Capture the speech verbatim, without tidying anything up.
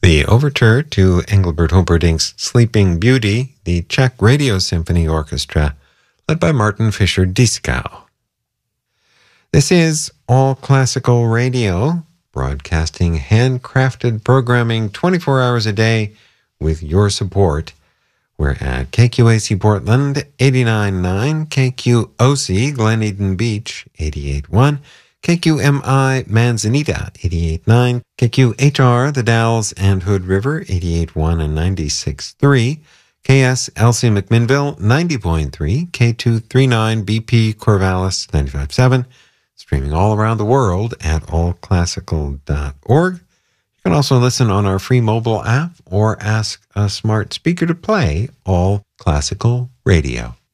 The overture to Engelbert Humperdinck's Sleeping Beauty, the Czech Radio Symphony Orchestra, led by Martin Fischer-Dieskau. This is All Classical Radio, broadcasting handcrafted programming twenty-four hours a day with your support. We're at K Q A C Portland, eighty-nine point nine, K Q O C Glen Eden Beach, eighty-eight point one, K Q M I Manzanita, eighty-eight point nine, K Q H R The Dalles and Hood River, eighty-eight point one and ninety-six point three, K S L C McMinnville, ninety point three, K two thirty-nine B P Corvallis, ninety-five point seven, streaming all around the world at all classical dot org. You can also listen on our free mobile app or ask a smart speaker to play All Classical Radio.